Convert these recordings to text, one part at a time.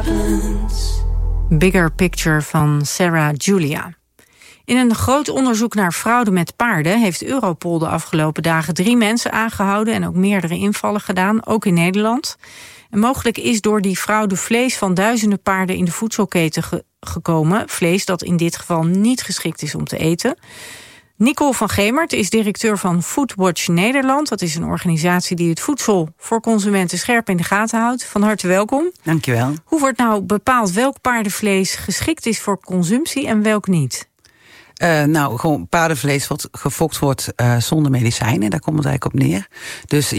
Bigger Picture van Sarah Julia. In een groot onderzoek naar fraude met paarden heeft Europol de afgelopen dagen 3 mensen aangehouden en ook meerdere invallen gedaan, ook in Nederland. En mogelijk is door die fraude vlees van duizenden paarden in de voedselketen gekomen. Vlees dat in dit geval niet geschikt is om te eten. Nicole van Gemert is directeur van Foodwatch Nederland. Dat is een organisatie die het voedsel voor consumenten scherp in de gaten houdt. Van harte welkom. Dankjewel. Hoe wordt nou bepaald welk paardenvlees geschikt is voor consumptie en welk niet? Gewoon paardenvlees wat gefokt wordt zonder medicijnen. Daar komt het eigenlijk op neer. Dus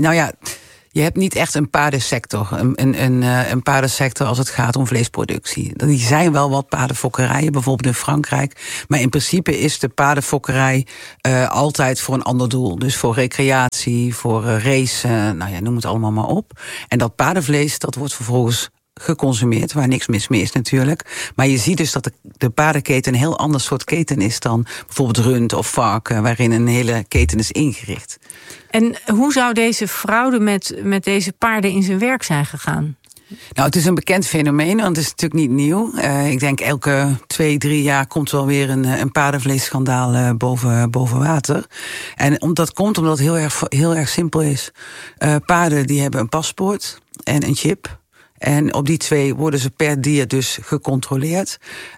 je hebt niet echt een paardensector. Een paardensector als het gaat om vleesproductie. Er zijn wel wat paardenfokkerijen, bijvoorbeeld in Frankrijk. Maar in principe is de paardenfokkerij altijd voor een ander doel. Dus voor recreatie, voor race, noem het allemaal maar op. En dat paardenvlees, dat wordt vervolgens geconsumeerd, waar niks mis mee is natuurlijk. Maar je ziet dus dat de paardenketen een heel ander soort keten is dan bijvoorbeeld rund of varken, waarin een hele keten is ingericht. En hoe zou deze fraude met deze paarden in zijn werk zijn gegaan? Nou, het is een bekend fenomeen, want het is natuurlijk niet nieuw. Ik denk elke 2-3 jaar komt wel weer een paardenvleesschandaal boven water. En dat komt omdat het heel erg simpel is. Paarden die hebben een paspoort en een chip. En op die 2 worden ze per dier dus gecontroleerd.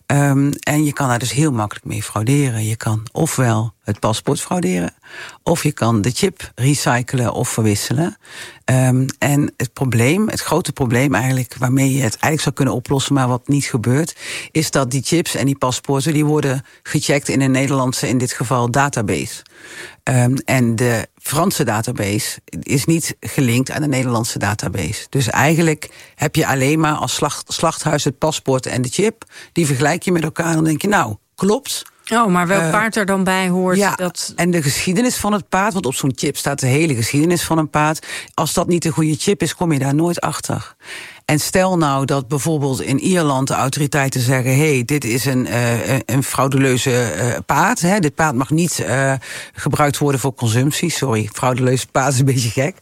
En je kan daar dus heel makkelijk mee frauderen. Je kan ofwel het paspoort frauderen, of je kan de chip recyclen of verwisselen. En het grote probleem eigenlijk, waarmee je het eigenlijk zou kunnen oplossen, maar wat niet gebeurt, is dat die chips en die paspoorten, die worden gecheckt in een Nederlandse, in dit geval, database. En de Franse database is niet gelinkt aan de Nederlandse database. Dus eigenlijk heb je alleen maar als slachthuis het paspoort en de chip. Die vergelijk je met elkaar en dan denk je, nou, klopt. Oh, maar welk paard er dan bij hoort? Ja, en de geschiedenis van het paard, want op zo'n chip staat de hele geschiedenis van een paard. Als dat niet de goede chip is, kom je daar nooit achter. En stel nou dat bijvoorbeeld in Ierland de autoriteiten zeggen, hey, dit is een frauduleuze paard. Hè? Dit paard mag niet gebruikt worden voor consumptie. Sorry, frauduleuze paard is een beetje gek.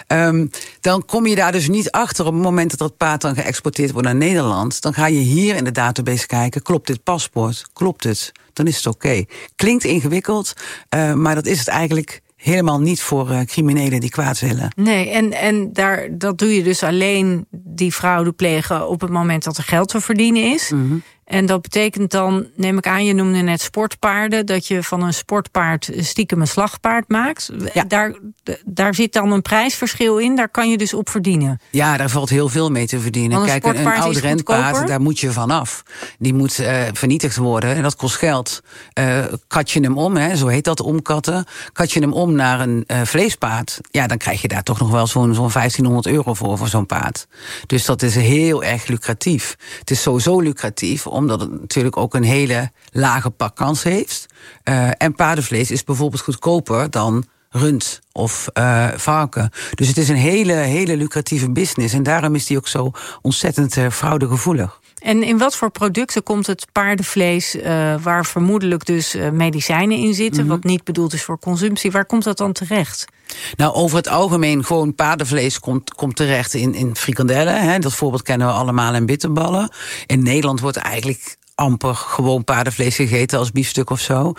Dan kom je daar dus niet achter op het moment dat paard dan geëxporteerd wordt naar Nederland. Dan ga je hier in de database kijken, klopt dit paspoort? Klopt het? Dan is het oké. Klinkt ingewikkeld, maar dat is het eigenlijk helemaal niet voor criminelen die kwaad willen. Nee, en dat doe je dus alleen die fraude plegen op het moment dat er geld te verdienen is. Mm-hmm. En dat betekent dan, neem ik aan, je noemde net sportpaarden, dat je van een sportpaard stiekem een slagpaard maakt. Ja. Daar zit dan een prijsverschil in, daar kan je dus op verdienen. Ja, daar valt heel veel mee te verdienen. Kijk, een oud renpaard, daar moet je vanaf. Die moet vernietigd worden en dat kost geld. Kat je hem om, zo heet dat, omkatten. Kat je hem om naar een vleespaard, ja, dan krijg je daar toch nog wel zo'n €1500 voor zo'n paard. Dus dat is heel erg lucratief. Het is sowieso lucratief, omdat het natuurlijk ook een hele lage pakkans heeft. En paardenvlees is bijvoorbeeld goedkoper dan rund of varken. Dus het is een hele lucratieve business. En daarom is die ook zo ontzettend fraudegevoelig. En in wat voor producten komt het paardenvlees, waar vermoedelijk dus medicijnen in zitten, wat niet bedoeld is voor consumptie, waar komt dat dan terecht? Nou, over het algemeen gewoon paardenvlees komt terecht in frikandellen. Hè. Dat voorbeeld kennen we allemaal, en bitterballen. In Nederland wordt eigenlijk amper gewoon paardenvlees gegeten als biefstuk of zo.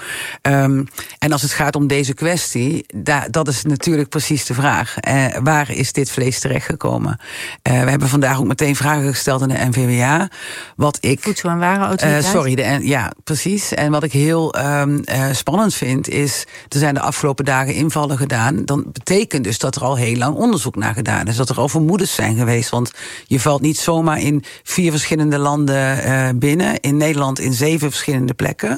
En als het gaat om deze kwestie, dat is natuurlijk precies de vraag. Waar is dit vlees terechtgekomen? We hebben vandaag ook meteen vragen gesteld aan de NVWA. Voedsel- en Warenautoriteit. Ja, precies. En wat ik heel spannend vind is, er zijn de afgelopen dagen invallen gedaan. Dan betekent dus dat er al heel lang onderzoek naar gedaan is. Dat er al vermoedens zijn geweest. Want je valt niet zomaar in 4 verschillende landen binnen. In Nederland in 7 verschillende plekken.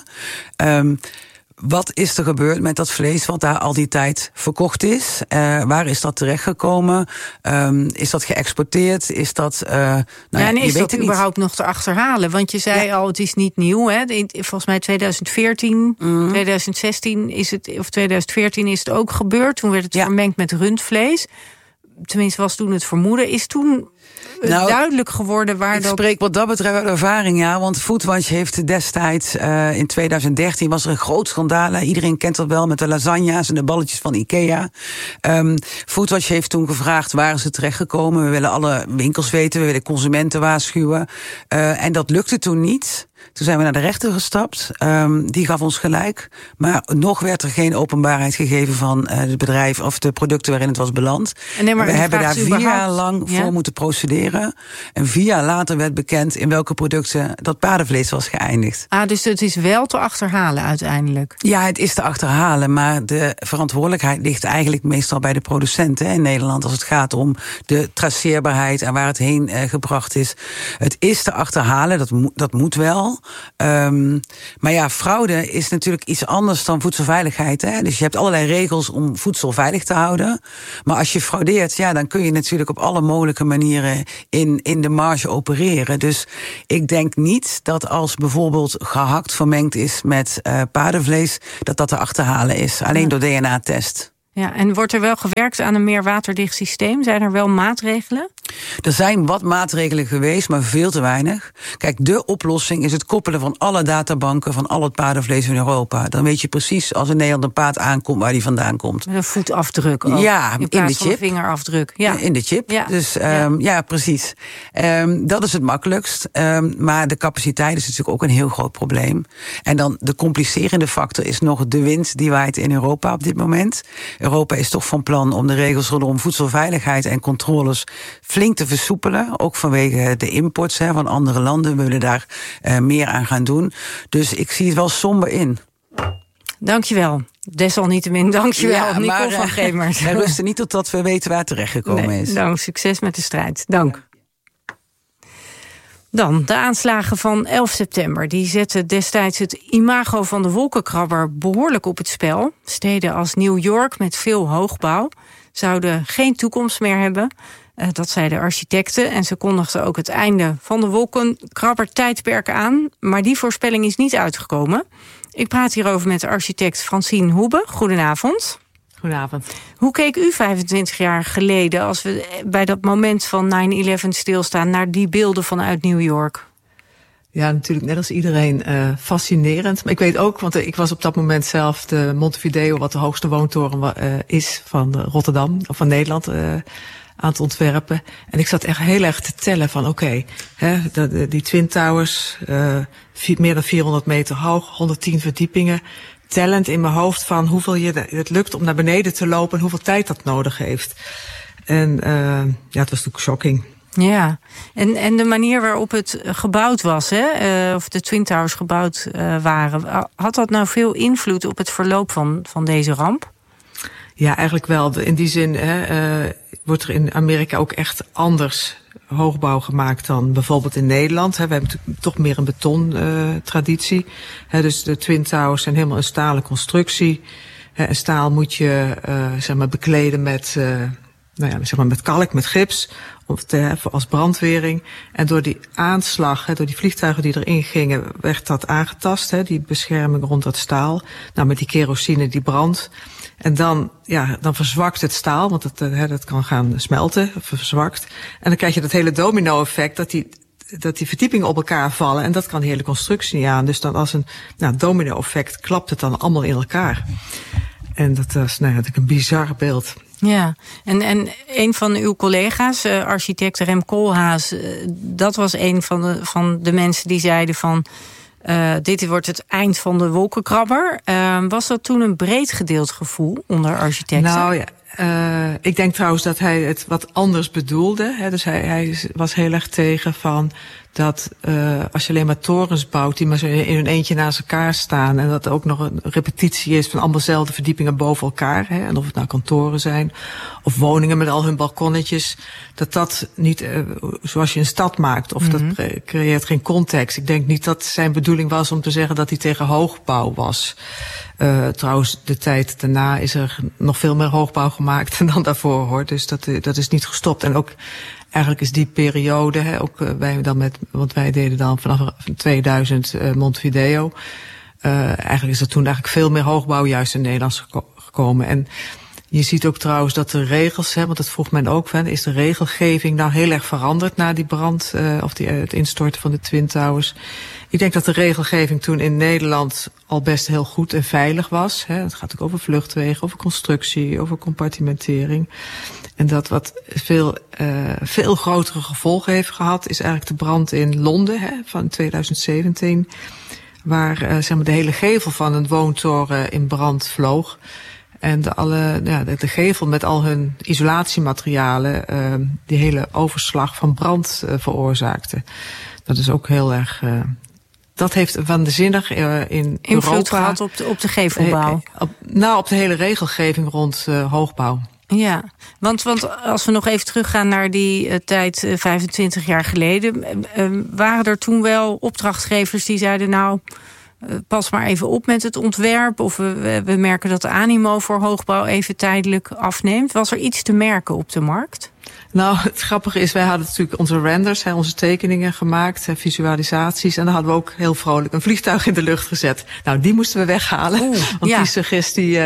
Wat is er gebeurd met dat vlees wat daar al die tijd verkocht is? Waar is dat terechtgekomen? Is dat geëxporteerd? Is dat... en is dat überhaupt nog te achterhalen? Want je zei al, het is niet nieuw. Hè? Volgens mij 2014, 2016 is het, of 2014 is het ook gebeurd. Toen werd het vermengd met rundvlees. Tenminste was toen het vermoeden. Is toen duidelijk geworden waar Ik spreek wat dat betreft uit ervaring, ja. Want Foodwatch heeft destijds, in 2013 was er een groot schandaal. Iedereen kent dat wel met de lasagna's en de balletjes van Ikea. Foodwatch heeft toen gevraagd, waar is het terechtgekomen? We willen alle winkels weten, we willen consumenten waarschuwen. En dat lukte toen niet. Toen zijn we naar de rechter gestapt. Die gaf ons gelijk. Maar nog werd er geen openbaarheid gegeven van het bedrijf of de producten waarin het was beland. We hebben daar 4 jaar lang voor moeten procederen. En 4 jaar later werd bekend in welke producten dat paardenvlees was geëindigd. Dus het is wel te achterhalen uiteindelijk? Ja, het is te achterhalen. Maar de verantwoordelijkheid ligt eigenlijk meestal bij de producenten in Nederland. Als het gaat om de traceerbaarheid en waar het heen gebracht is. Het is te achterhalen, dat moet wel. Maar ja, fraude is natuurlijk iets anders dan voedselveiligheid. Hè? Dus je hebt allerlei regels om voedsel veilig te houden. Maar als je fraudeert, ja, dan kun je natuurlijk op alle mogelijke manieren in de marge opereren. Dus ik denk niet dat als bijvoorbeeld gehakt vermengd is met paardenvlees, dat te achterhalen is. Alleen door DNA-test. Ja, en wordt er wel gewerkt aan een meer waterdicht systeem? Zijn er wel maatregelen? Er zijn wat maatregelen geweest, maar veel te weinig. Kijk, de oplossing is het koppelen van alle databanken van al het paardenvlees in Europa. Dan weet je precies als in Nederland een paard aankomt waar die vandaan komt. Met een voetafdruk ook. Ja, in plaats van een vingerafdruk. Ja. In de chip. Ja. Dus ja, precies. Dat is het makkelijkst. Maar de capaciteit is natuurlijk ook een heel groot probleem. En dan de complicerende factor is nog de wind die waait in Europa op dit moment. Europa is toch van plan om de regels rondom voedselveiligheid en controles flink te versoepelen. Ook vanwege de imports van andere landen. We willen daar meer aan gaan doen. Dus ik zie het wel somber in. Dankjewel. Desalniettemin, dankjewel. Ja, Nicole van Gemert. We rusten niet totdat we weten waar het terechtgekomen is. Nou, succes met de strijd. Dank. Dan de aanslagen van 11 september. Die zetten destijds het imago van de wolkenkrabber behoorlijk op het spel. Steden als New York met veel hoogbouw zouden geen toekomst meer hebben. Dat zeiden architecten. En ze kondigden ook het einde van de wolkenkrabber-tijdperk aan. Maar die voorspelling is niet uitgekomen. Ik praat hierover met architect Francine Hoebe. Goedenavond. Goedenavond. Hoe keek u 25 jaar geleden, als we bij dat moment van 9/11 stilstaan, naar die beelden vanuit New York? Ja, natuurlijk net als iedereen fascinerend. Maar ik weet ook, want ik was op dat moment zelf de Montevideo, wat de hoogste woontoren is van Rotterdam, of van Nederland, aan het ontwerpen. En ik zat echt heel erg te tellen van die Twin Towers, meer dan 400 meter hoog, 110 verdiepingen. Tellend in mijn hoofd van hoeveel het lukt om naar beneden te lopen en hoeveel tijd dat nodig heeft. En het was natuurlijk shocking. Ja, en de manier waarop het gebouwd was, of de Twin Towers gebouwd waren, had dat nou veel invloed op het verloop van deze ramp? Ja, eigenlijk wel. In die zin wordt er in Amerika ook echt anders hoogbouw gemaakt dan bijvoorbeeld in Nederland. We hebben toch meer een betontraditie. Dus de Twin Towers zijn helemaal een stalen constructie. En staal moet je bekleden met met kalk, met gips, als brandwering. En door die aanslag, door die vliegtuigen die erin gingen, werd dat aangetast, die bescherming rond dat staal. Nou, met die kerosine die brandt. En dan verzwakt het staal, want dat kan gaan smelten, verzwakt. En dan krijg je dat hele domino-effect, dat die verdiepingen op elkaar vallen. En dat kan de hele constructie niet aan. Dus dan als een domino-effect klapt het dan allemaal in elkaar. En dat is natuurlijk een bizar beeld. Ja, en een van uw collega's, architect Rem Koolhaas, dat was een van de mensen die zeiden van dit wordt het eind van de wolkenkrabber. Was dat toen een breed gedeeld gevoel onder architecten? Nou ja, ik denk trouwens dat hij het wat anders bedoelde. Dus hij was heel erg tegen van dat als je alleen maar torens bouwt die maar zo in hun eentje naast elkaar staan en dat er ook nog een repetitie is van allemaal dezelfde verdiepingen boven elkaar, en of het nou kantoren zijn of woningen met al hun balkonnetjes, dat niet zoals je een stad maakt, of dat creëert geen context. Ik denk niet dat zijn bedoeling was om te zeggen dat hij tegen hoogbouw was. Trouwens, de tijd daarna is er nog veel meer hoogbouw gemaakt dan daarvoor, hoor. Dus dat is niet gestopt. En ook eigenlijk is die periode, ook wij dan want wij deden dan vanaf 2000 Montevideo. Eigenlijk is er toen veel meer hoogbouw juist in Nederland gekomen. En Je ziet ook trouwens dat de regels, want dat vroeg men ook van, is de regelgeving nou heel erg veranderd na die brand het instorten van de Twin Towers? Ik denk dat de regelgeving toen in Nederland al best heel goed en veilig was. Het gaat ook over vluchtwegen, over constructie, over compartimentering. En dat wat veel grotere gevolgen heeft gehad, is eigenlijk de brand in Londen van 2017. Waar de hele gevel van een woontoren in brand vloog. En de gevel met al hun isolatiematerialen die hele overslag van brand veroorzaakte. Dat is ook heel erg. Dat heeft waanzinnig in invloed Europa gehad op de gevelbouw. Op de hele regelgeving rond hoogbouw. Ja, want als we nog even teruggaan naar die tijd 25 jaar geleden, waren er toen wel opdrachtgevers die zeiden, nou, pas maar even op met het ontwerp, of we merken dat de animo voor hoogbouw even tijdelijk afneemt. Was er iets te merken op de markt? Nou, het grappige is, wij hadden natuurlijk onze renders, onze tekeningen gemaakt, visualisaties. En dan hadden we ook heel vrolijk een vliegtuig in de lucht gezet. Nou, die moesten we weghalen. Want die suggestie,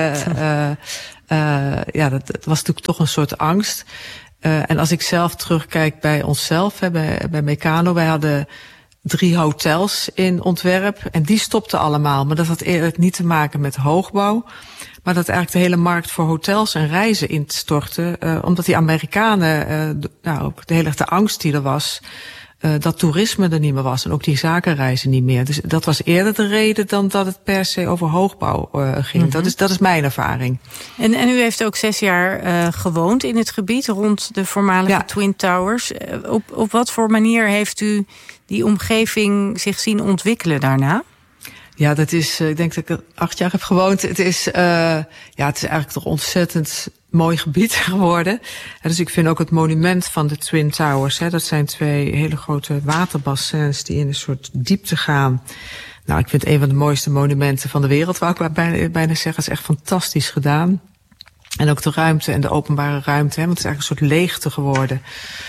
dat was natuurlijk toch een soort angst. En als ik zelf terugkijk bij onszelf, bij Mecanoo, wij hadden 3 hotels in ontwerp. En die stopten allemaal. Maar dat had eerder niet te maken met hoogbouw. Maar dat eigenlijk de hele markt voor hotels en reizen instortte. Omdat die Amerikanen, de angst die er was, dat toerisme er niet meer was. En ook die zakenreizen niet meer. Dus dat was eerder de reden dan dat het per se over hoogbouw ging. Mm-hmm. Dat is mijn ervaring. En u heeft ook 6 jaar gewoond in het gebied rond de voormalige Twin Towers. Op wat voor manier heeft u die omgeving zich zien ontwikkelen daarna? Ja, dat is, ik denk dat ik 8 jaar heb gewoond. Het is eigenlijk toch ontzettend mooi gebied geworden. Dus ik vind ook het monument van de Twin Towers, dat zijn 2 hele grote waterbassins die in een soort diepte gaan. Nou, ik vind het een van de mooiste monumenten van de wereld, wou ik bijna zeggen. Het is echt fantastisch gedaan. En ook de ruimte en de openbare ruimte, want het is eigenlijk een soort leegte geworden.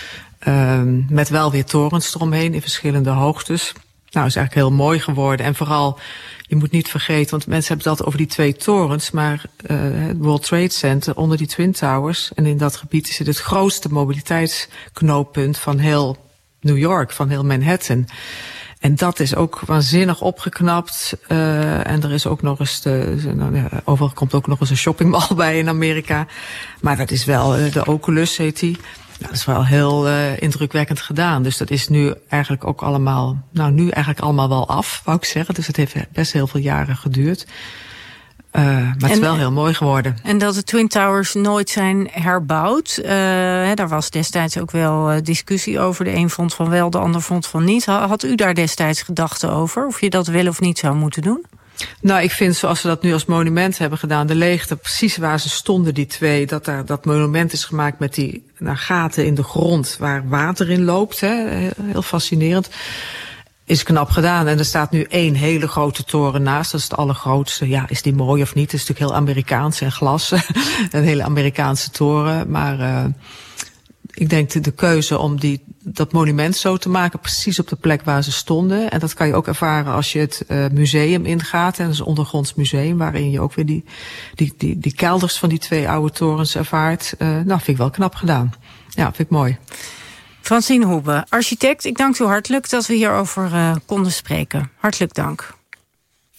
Met wel weer torens eromheen in verschillende hoogtes. Nou, is eigenlijk heel mooi geworden. En vooral, je moet niet vergeten, want mensen hebben het altijd over die 2 torens, maar het World Trade Center onder die Twin Towers. En in dat gebied is het grootste mobiliteitsknooppunt van heel New York, van heel Manhattan. En dat is ook waanzinnig opgeknapt. En er is ook nog eens overal komt ook nog eens een shoppingmall bij in Amerika. Maar dat is wel, de Oculus heet die. Nou, dat is wel heel indrukwekkend gedaan. Dus dat is nu eigenlijk ook allemaal, allemaal wel af, wou ik zeggen. Dus het heeft best heel veel jaren geduurd. Maar het is wel heel mooi geworden. En dat de Twin Towers nooit zijn herbouwd. Daar was destijds ook wel discussie over. De een vond van wel, de ander vond van niet. Had u daar destijds gedachten over? Of je dat wel of niet zou moeten doen? Nou, ik vind zoals ze dat nu als monument hebben gedaan, de leegte, precies waar ze stonden, die 2, dat monument is gemaakt met die gaten in de grond waar water in loopt. Heel fascinerend. Is knap gedaan. En er staat nu 1 hele grote toren naast. Dat is het allergrootste. Ja, is die mooi of niet? Het is natuurlijk heel Amerikaans en glas. Een hele Amerikaanse toren. Maar ik denk de keuze om dat monument zo te maken, precies op de plek waar ze stonden. En dat kan je ook ervaren als je het museum ingaat. En dat is een ondergronds museum, waarin je ook weer die kelders van die 2 oude torens ervaart. Vind ik wel knap gedaan. Ja, vind ik mooi. Francine Hoebe, architect, ik dank u hartelijk dat we hierover konden spreken. Hartelijk dank.